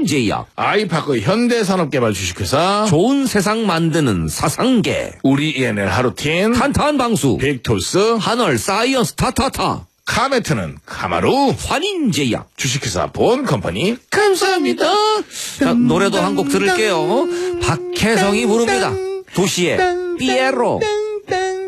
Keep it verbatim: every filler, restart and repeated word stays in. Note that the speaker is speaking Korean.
환인제약, 아이파크 현대산업개발 주식회사, 좋은 세상 만드는 사상계, 우리 이엔엘 하루틴, 탄탄방수, 빅토스, 한월 사이언스 타타타, 카메트는 카마루, 환인제약, 주식회사 본컴퍼니 감사합니다. 자, 노래도 한 곡 들을게요. 박혜성이 부릅니다. 도시의 삐에로.